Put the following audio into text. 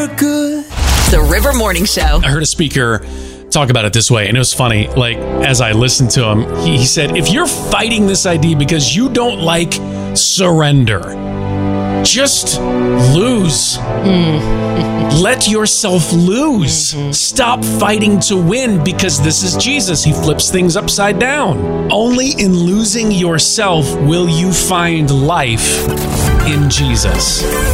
The River Morning Show. I heard a speaker talk about it this way, and it was funny. Like, as I listened to him, he said, if you're fighting this idea because you don't like surrender, just lose. Let yourself lose. Stop fighting to win, because this is Jesus. He flips things upside down. Only in losing yourself will you find life in Jesus.